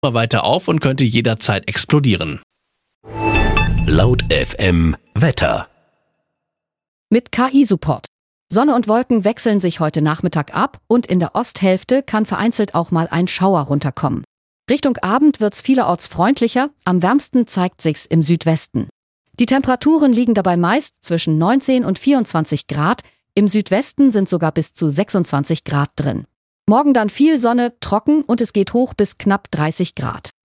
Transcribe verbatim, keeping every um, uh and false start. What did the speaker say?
mal weiter auf und könnte jederzeit explodieren. Laut F M Wetter. Mit K I-Support. Sonne und Wolken wechseln sich heute Nachmittag ab und in der Osthälfte kann vereinzelt auch mal ein Schauer runterkommen. Richtung Abend wird's vielerorts freundlicher, am wärmsten zeigt sich's im Südwesten. Die Temperaturen liegen dabei meist zwischen neunzehn und vierundzwanzig Grad, im Südwesten sind sogar bis zu sechsundzwanzig Grad drin. Morgen dann viel Sonne, trocken und es geht hoch bis knapp dreißig Grad.